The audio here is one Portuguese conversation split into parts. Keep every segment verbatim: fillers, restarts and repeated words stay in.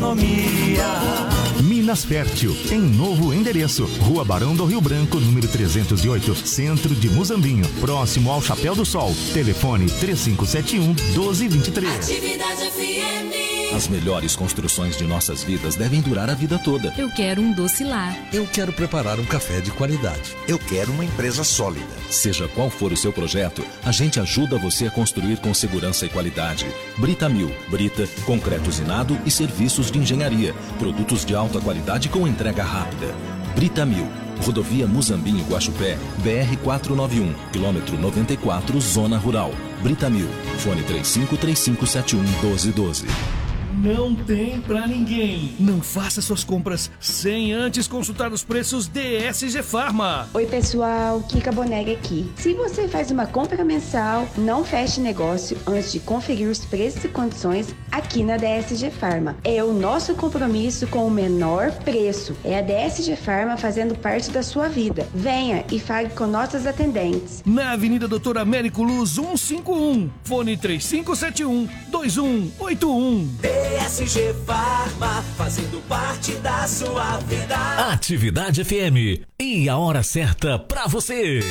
economia. Minas Fértil, em novo endereço. Rua Barão do Rio Branco, número trezentos e oito, centro de Muzambinho, próximo ao Chapéu do Sol. Telefone três cinco sete um, um dois dois três. Atividade F M. As melhores construções de nossas vidas devem durar a vida toda. Eu quero um doce lar. Eu quero preparar um café de qualidade. Eu quero uma empresa sólida. Seja qual for o seu projeto, a gente ajuda você a construir com segurança e qualidade. Britamil, Brita, concreto usinado e serviços de engenharia. Produtos de alta qualidade com entrega rápida. Britamil, Rodovia Muzambinho Guaxupé, B R quatrocentos e noventa e um, quilômetro noventa e quatro, Zona Rural. Britamil, fone três cinco três cinco sete um, um dois um dois. Não tem pra ninguém. Não faça suas compras sem antes consultar os preços D S G Farma. Oi pessoal, Kika Bonega aqui. Se você faz uma compra mensal, não feche negócio antes de conferir os preços e condições aqui na D S G Farma. É o nosso compromisso com o menor preço. É a D S G Farma fazendo parte da sua vida. Venha e fale com nossas atendentes. Na Avenida Doutor Américo Luz cento e cinquenta e um, fone três cinco sete um, dois um oito um. D S G Farma, fazendo parte da sua vida. Atividade F M e a hora certa pra você.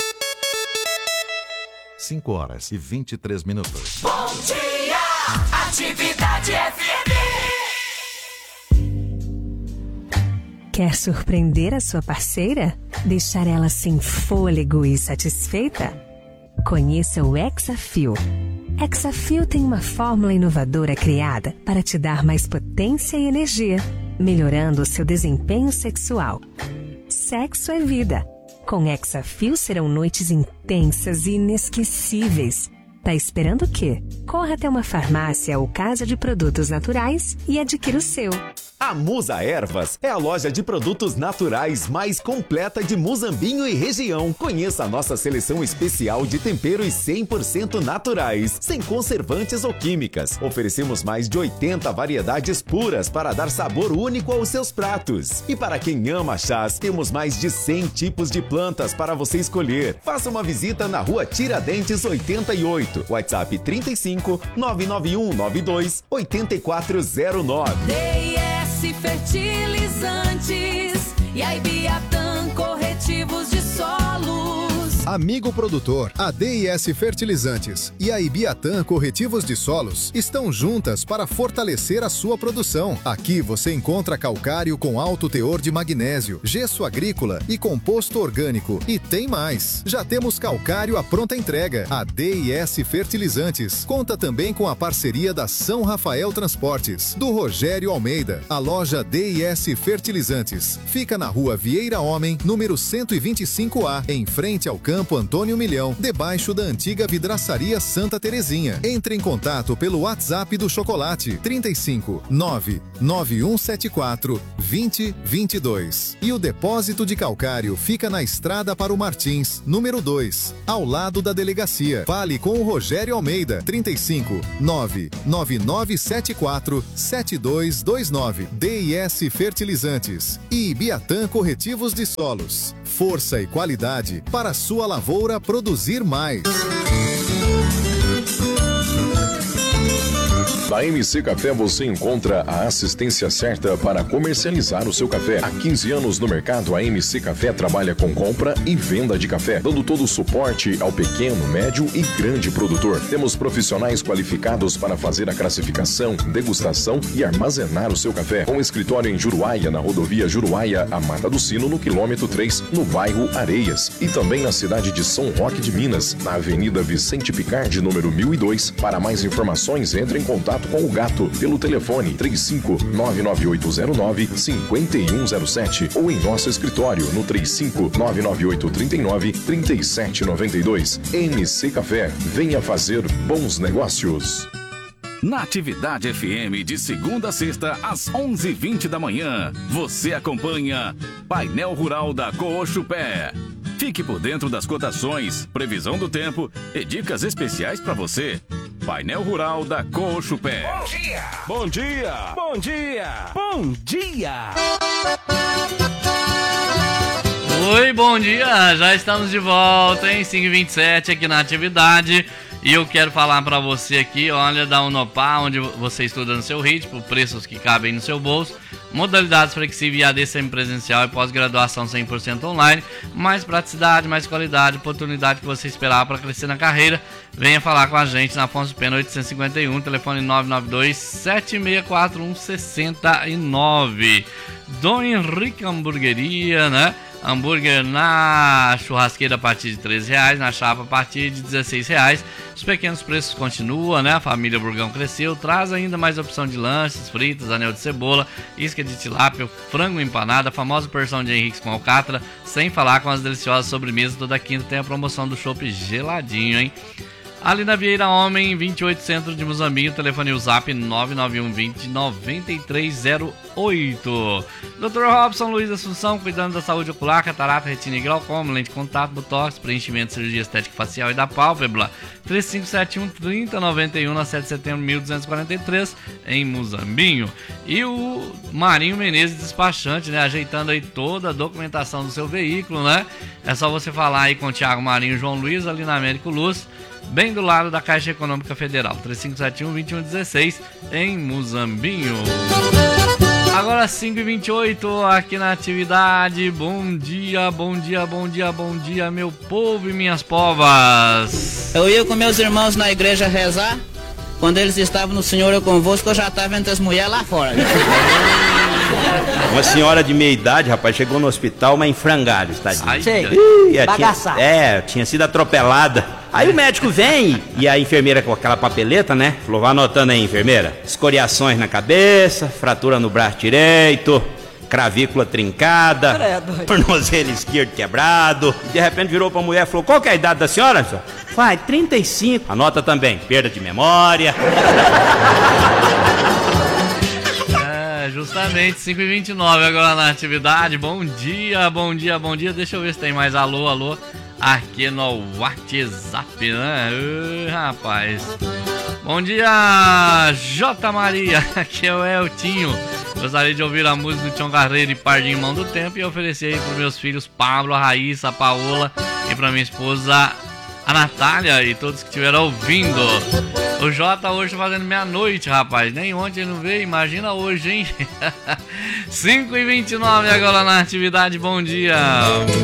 cinco horas e vinte e três minutos. Bom dia, Atividade F M. Quer surpreender a sua parceira? Deixar ela sem fôlego e satisfeita? Conheça o Hexafil. Hexafil tem uma fórmula inovadora criada para te dar mais potência e energia, melhorando o seu desempenho sexual. Sexo é vida. Com Hexafil serão noites intensas e inesquecíveis. Tá esperando o quê? Corra até uma farmácia ou casa de produtos naturais e adquira o seu. A Musa Ervas é a loja de produtos naturais mais completa de Muzambinho e região. Conheça a nossa seleção especial de temperos cem por cento naturais, sem conservantes ou químicas. Oferecemos mais de oitenta variedades puras para dar sabor único aos seus pratos. E para quem ama chás, temos mais de cem tipos de plantas para você escolher. Faça uma visita na rua Tiradentes oitenta e oito. WhatsApp trinta e cinco, nove nove um nove dois, oito quatro zero nove. D S Fertilizantes e a Ibiatã Corretivos de Solos. Amigo produtor, a D I S Fertilizantes e a Ibiatã Corretivos de Solos estão juntas para fortalecer a sua produção. Aqui você encontra calcário com alto teor de magnésio, gesso agrícola e composto orgânico. E tem mais! Já temos calcário à pronta entrega. A D I S Fertilizantes conta também com a parceria da São Rafael Transportes, do Rogério Almeida. A loja D I S Fertilizantes fica na rua Vieira Homem, número cento e vinte e cinco A, em frente ao Campo Antônio Milhão, debaixo da antiga vidraçaria Santa Terezinha. Entre em contato pelo WhatsApp do Chocolate trinta e cinco, nove nove um sete quatro, dois zero dois dois. E o depósito de calcário fica na Estrada para o Martins, número dois, ao lado da delegacia. Fale com o Rogério Almeida, trinta e cinco, nove nove nove sete quatro, sete dois dois nove. D I S Fertilizantes e Ibiatã Corretivos de Solos. Força e qualidade para a sua lavoura produzir mais. Na M C Café você encontra a assistência certa para comercializar o seu café. Há quinze anos no mercado, a M C Café trabalha com compra e venda de café, dando todo o suporte ao pequeno, médio e grande produtor. Temos profissionais qualificados para fazer a classificação, degustação e armazenar o seu café. Com escritório em Juruáia, na rodovia Juruáia a Mata do Sino, no quilômetro três, no bairro Areias. E também na cidade de São Roque de Minas, na Avenida Vicente Picardi, número mil e dois. Para mais informações, entre em contato com o Gato pelo telefone três cinco nove nove oito zero nove cinco um zero sete ou em nosso escritório no três cinco nove nove oito três nove três sete nove dois. M C Café, venha fazer bons negócios. Na Atividade F M, de segunda a sexta, às onze e vinte da manhã, você acompanha Painel Rural da Coxupé. Fique por dentro das cotações, previsão do tempo e dicas especiais para você. Painel Rural da Coxupé. Bom dia! Bom dia! Bom dia! Bom dia! Oi, bom dia! Já estamos de volta em cinco e vinte e sete aqui na Atividade. E eu quero falar pra você aqui, olha, da Unopar, onde você estuda no seu ritmo, preços que cabem no seu bolso, modalidades flexíveis, A D semipresencial e pós-graduação cem por cento online, mais praticidade, mais qualidade, oportunidade que você esperava para crescer na carreira. Venha falar com a gente na Afonso Pena oitocentos e cinquenta e um, telefone nove nove dois, sete seis quatro um, seis nove. Dom Henrique Hamburgueria, né? Hambúrguer na churrasqueira a partir de treze reais, na chapa a partir de dezesseis reais. Os pequenos preços continuam, né? A família Burgão cresceu, traz ainda mais opção de lanches, fritas, anel de cebola, isca de tilápia, frango empanado, a famosa porção de Henriques com alcatra, sem falar com as deliciosas sobremesas. Toda quinta tem a promoção do chopp geladinho, hein? Ali na Vieira Homem, vinte e oito, centro de Muzambinho, telefone o zap nove nove um vinte, nove três zero oito. doutor Robson Luiz Assunção, cuidando da saúde ocular, catarata, retina e glaucoma, lente de contato, botox, preenchimento, cirurgia estética facial e da pálpebra. três cinco sete um, três zero nove um, na sete de setembro de mil duzentos e quarenta e três, em Muzambinho. E o Marinho Menezes, despachante, né, ajeitando aí toda a documentação do seu veículo, né? É só você falar aí com o Thiago Marinho e João Luiz, ali na Américo Luz, bem do lado da Caixa Econômica Federal, três cinco sete um, dois um um seis, em Muzambinho. Agora cinco e vinte e oito, aqui na atividade. Bom dia, bom dia, bom dia, bom dia, meu povo e minhas povas. Eu ia com meus irmãos na igreja rezar. Quando eles estavam no Senhor eu convosco, eu já estava entre as mulheres lá fora. Uma senhora de meia idade, rapaz, chegou no hospital, mas em frangalhos, tadinha. Sei, bagaçada. É, tinha sido atropelada. Aí o médico vem e a enfermeira com aquela papeleta, né? Falou, vai anotando aí, enfermeira. Escoriações na cabeça, fratura no braço direito, cravícula trincada, Credo. tornozelo esquerdo quebrado. De repente virou pra mulher e falou, qual que é a idade da senhora, senhor? Vai, trinta e cinco. Anota também, perda de memória. É, justamente, cinco e vinte e nove agora na atividade. Bom dia, bom dia, bom dia. Deixa eu ver se tem mais alô, alô. Aqui no WhatsApp, né? Uh, rapaz. Bom dia, J. Maria. Aqui é o Eltinho. Gostaria de ouvir a música do Tião Carreiro e Pardinho Mão do Tempo e oferecer aí para meus filhos Pablo, a Raíssa, a Paola e para minha esposa a Natália e todos que estiveram ouvindo. O Jota hoje tá fazendo meia-noite, rapaz. Nem ontem ele não veio, imagina hoje, hein? cinco e vinte e nove agora na atividade. Bom dia.